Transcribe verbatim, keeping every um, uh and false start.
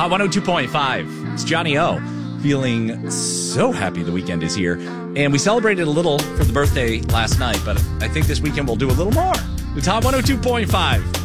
Hot one oh two point five. It's Johnny O. Feeling so happy the weekend is here. And we celebrated a little for the birthday last night, but I think this weekend we'll do a little more. It's Hot one oh two point five.